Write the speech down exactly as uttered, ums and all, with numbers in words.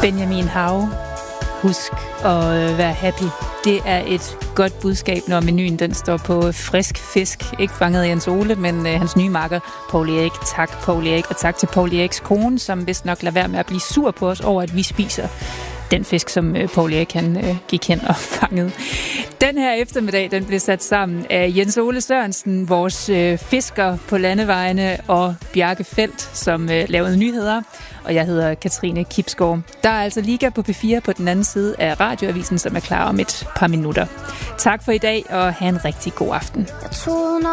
Benjamin Hav. Husk at være happy. Det er et godt budskab, når menuen den står på frisk fisk. Ikke fanget Jens Ole, men øh, hans nye makker, Poul Erik. Tak, Poul Erik, og tak til Poul Eriks kone, som vist nok lader være med at blive sur på os over, at vi spiser den fisk, som øh, Poul Erik han, øh, gik hen og fangede. Den her eftermiddag, den blev sat sammen af Jens Ole Sørensen, vores øh, fisker på landevejene, og Bjarke Feldt, som øh, lavede nyheder. Og jeg hedder Katrine Kipsgaard. Der er altså Liga på P fire på den anden side af radioavisen, som er klar om et par minutter. Tak for i dag, og have en rigtig god aften.